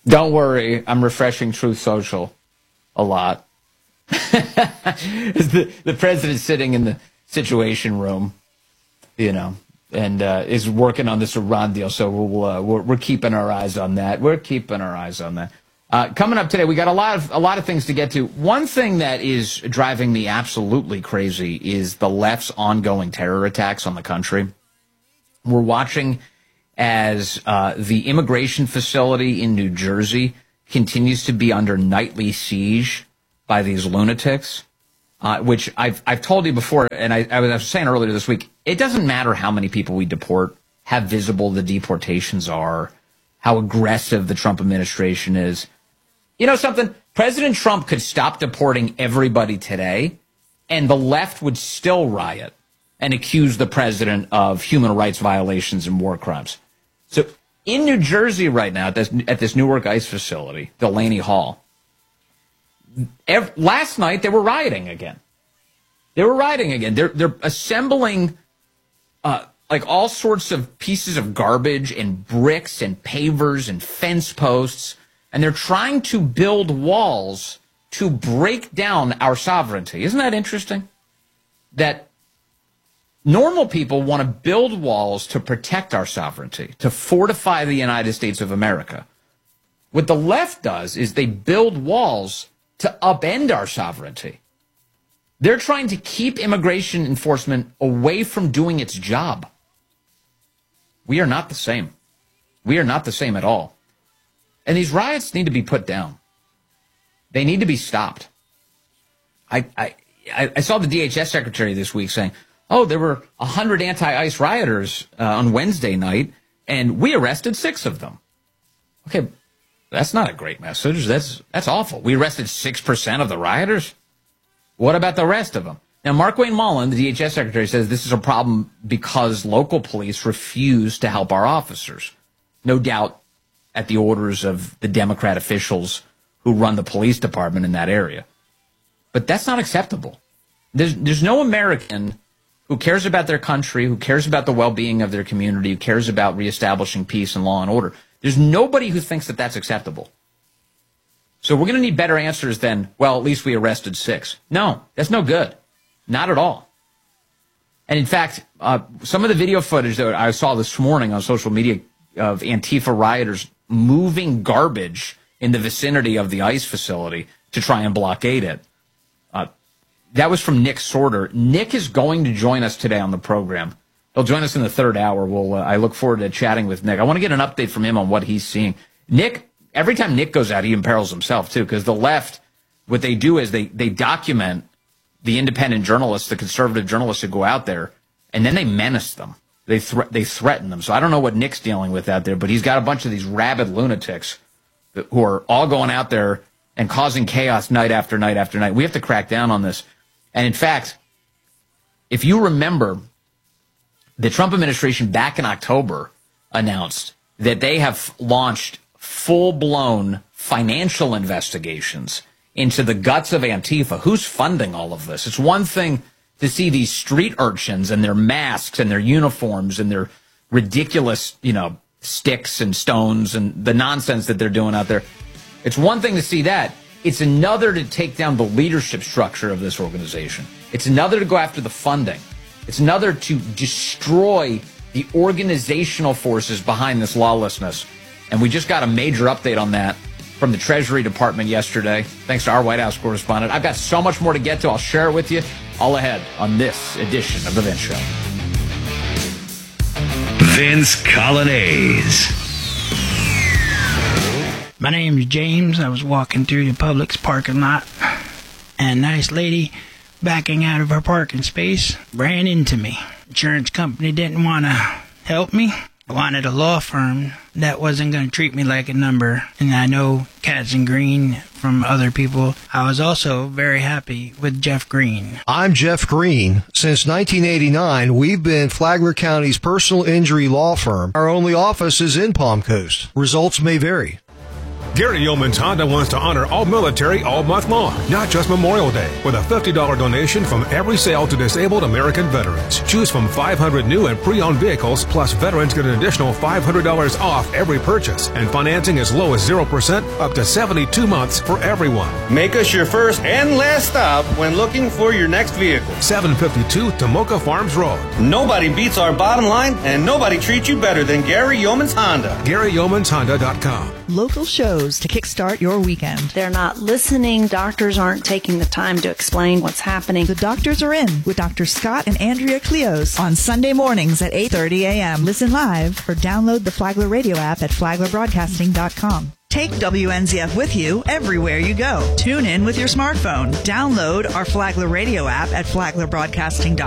Don't worry, I'm refreshing Truth Social a lot. the president's sitting in the Situation Room, and is working on this Iran deal. So we're keeping our eyes on that. Coming up today, we got a lot of things to get to. One thing that is driving me absolutely crazy is the left's ongoing terror attacks on the country. We're watching as the immigration facility in New Jersey continues to be under nightly siege by these lunatics, which I've told you before, and I was saying earlier this week, it doesn't matter how many people we deport, how visible the deportations are, how aggressive the Trump administration is. You know something? President Trump could stop deporting everybody today, and the left would still riot and accuse the president of human rights violations and war crimes. So in New Jersey right now, at this Newark ICE facility, Delaney Hall, last night they were rioting again. They're assembling like all sorts of pieces of garbage and bricks and pavers and fence posts, and they're trying to build walls to break down our sovereignty. Isn't that interesting? That normal people want to build walls to protect our sovereignty, to fortify the United States of America. What the left does is they build walls to upend our sovereignty. They're trying to keep immigration enforcement away from doing its job. We are not the same. We are not the same at all. And these riots need to be put down. They need to be stopped. I saw the DHS secretary this week saying, oh, there were 100 anti-ICE rioters on Wednesday night, and we arrested 6 of them. Okay, that's not a great message. That's awful. We arrested 6% of the rioters? What about the rest of them? Now, Markwayne Mullin, the DHS secretary, says this is a problem because local police refuse to help our officers. No doubt at the orders of the Democrat officials who run the police department in that area. But that's not acceptable. There's no American who cares about their country, who cares about the well-being of their community, who cares about reestablishing peace and law and order. There's nobody who thinks that that's acceptable. So we're going to need better answers than, well, at least we arrested 6. No, that's no good. Not at all. And in fact, some of the video footage that I saw this morning on social media of Antifa rioters moving garbage in the vicinity of the ICE facility to try and blockade it. That was from Nick Sorter. Nick is going to join us today on the program. He'll join us in the third hour. I look forward to chatting with Nick. I want to get an update from him on what he's seeing. Nick, every time Nick goes out, he imperils himself, too, because the left, what they do is they document the independent journalists, the conservative journalists who go out there, and then they menace them. They threaten them. So I don't know what Nick's dealing with out there, but he's got a bunch of these rabid lunatics who are all going out there and causing chaos night after night after night. We have to crack down on this. And in fact, if you remember, the Trump administration back in October announced that they have launched full-blown financial investigations into the guts of Antifa. Who's funding all of this? It's one thing to see these street urchins and their masks and their uniforms and their ridiculous, sticks and stones and the nonsense that they're doing out there. It's one thing to see that. It's another to take down the leadership structure of this organization. It's another to go after the funding. It's another to destroy the organizational forces behind this lawlessness. And we just got a major update on that from the Treasury Department yesterday, thanks to our White House correspondent. I've got so much more to get to. I'll share it with you all ahead on this edition of The Vince Show. Vince Coglianese. My name is James. I was walking through the Publix parking lot, and a nice lady backing out of her parking space ran into me. Insurance company didn't want to help me. I wanted a law firm that wasn't going to treat me like a number, and I know Katz and Green from other people. I was also very happy with Jeff Green. I'm Jeff Green. Since 1989, we've been Flagler County's personal injury law firm. Our only office is in Palm Coast. Results may vary. Gary Yeomans Honda wants to honor all military all month long, not just Memorial Day, with a $50 donation from every sale to disabled American veterans. Choose from 500 new and pre-owned vehicles, plus veterans get an additional $500 off every purchase, and financing as low as 0% up to 72 months for everyone. Make us your first and last stop when looking for your next vehicle. 752 Tomoka Farms Road. Nobody beats our bottom line, and nobody treats you better than Gary Yeomans Honda. GaryYeomansHonda.com. Local shows to kickstart your weekend. They're not listening. Doctors aren't taking the time to explain what's happening. The Doctors Are In with Dr. Scott and Andrea Cleos on Sunday mornings at 8:30 a.m. Listen live or download the Flagler Radio app at flaglerbroadcasting.com. Take WNZF with you everywhere you go. Tune in with your smartphone. Download our Flagler Radio app at flaglerbroadcasting.com.